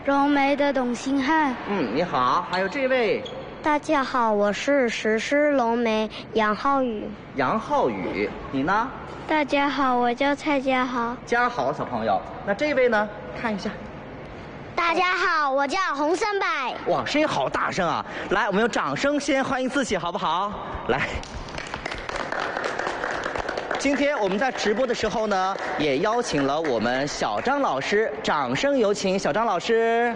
融媒的董星汉。 你好，还有这位。 大家好，我是实施融媒杨浩宇。 杨浩宇，你呢？ 大家好，我叫蔡家豪。 家豪小朋友，那这位呢？看一下。 大家好，我叫洪森柏。 哇，声音好大声啊！来，我们用掌声先欢迎自己，好不好？来。今天我们在直播的时候呢，也邀请了我们小张老师，掌声有请小张老师。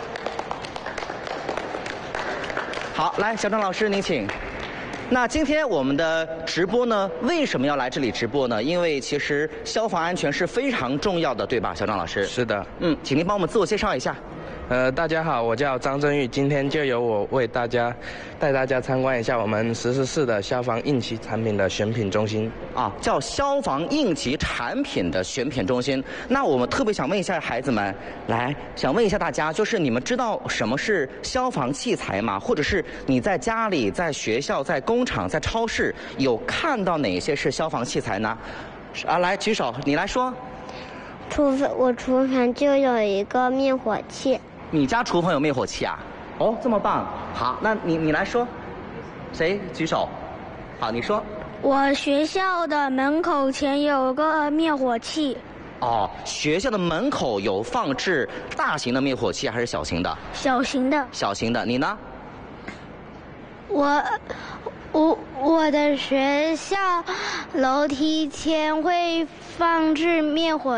好，来，小张老师您请。那今天我们的直播呢，为什么要来这里直播呢？因为其实消防安全是非常重要的，对吧，小张老师？ 是的。 请您帮我们自我介绍一下。 大家好，我叫张振玉，今天就由我为带大家参观一下我们实施室的消防应急产品的选品中心。 叫消防应急产品的选品中心。那我们特别想问一下孩子们，来，想问一下大家，就是你们知道什么是消防器材吗？或者是你在家里、在学校、在工厂、在超市有看到哪些是消防器材呢？来举手，你来说。 我厨房就有一个灭火器。 你家厨房有灭火器啊？哦，这么棒。好，那你来说，谁举手？好，你说。 我学校的门口前有个灭火器。 学校的门口有放置大型的灭火器还是小型的？ 小型的。 小型的，你呢？ 我的学校楼梯前会放置灭火